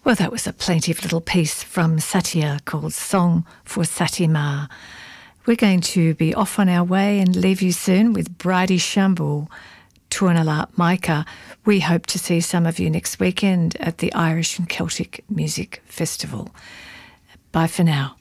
Well, that was a plaintive little piece from Satya called Song for Sati Ma. We're going to be off on our way and leave you soon with Bridie Shamble, Tuanala Maika. We hope to see some of you next weekend at the Irish and Celtic Music Festival. Bye for now.